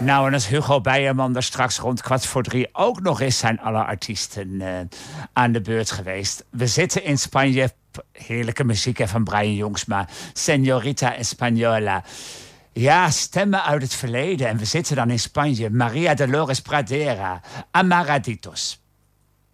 Nou, en als Hugo Beierman er straks rond 2:15 ook nog is... zijn alle artiesten aan de beurt geweest. We zitten in Spanje. Heerlijke muziek van Brian Jongsma. Señorita Española. Ja, stemmen uit het verleden. En we zitten dan in Spanje. Maria Dolores Pradera. Amaraditos.